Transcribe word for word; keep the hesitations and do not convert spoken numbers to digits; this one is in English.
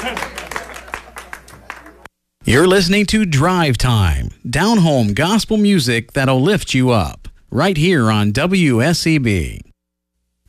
You're listening to Drive Time, down-home gospel music that'll lift you up, right here on W S E B.